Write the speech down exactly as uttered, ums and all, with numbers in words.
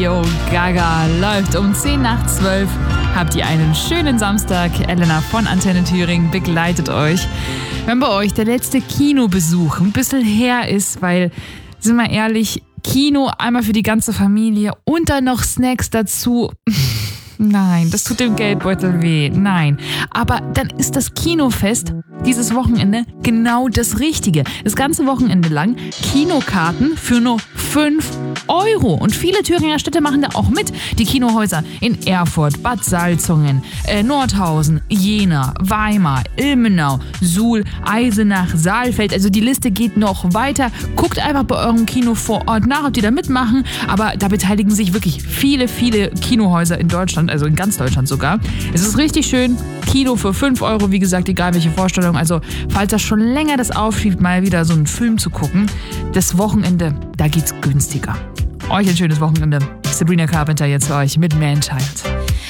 Yo, Gaga läuft um zehn nach zwölf. Habt ihr einen schönen Samstag. Elena von Antenne Thüringen begleitet euch. Wenn bei euch der letzte Kinobesuch ein bisschen her ist, weil, sind wir ehrlich, Kino einmal für die ganze Familie und dann noch Snacks dazu. Nein, das tut dem Geldbeutel weh. Nein. Aber dann ist das Kinofest dieses Wochenende genau das Richtige. Das ganze Wochenende lang Kinokarten für nur fünf Euro. Und viele Thüringer Städte machen da auch mit. Die Kinohäuser in Erfurt, Bad Salzungen, äh, Nordhausen, Jena, Weimar, Ilmenau, Suhl, Eisenach, Saalfeld. Also die Liste geht noch weiter. Guckt einfach bei eurem Kino vor Ort nach, ob die da mitmachen. Aber da beteiligen sich wirklich viele, viele Kinohäuser in Deutschland, also in ganz Deutschland sogar. Es ist richtig schön. Kino für fünf Euro, wie gesagt, egal welche Vorstellung. Also falls das schon länger das aufschiebt, mal wieder so einen Film zu gucken, das Wochenende, da geht's günstiger. Euch ein schönes Wochenende. Sabrina Carpenter jetzt für euch mit Man Child.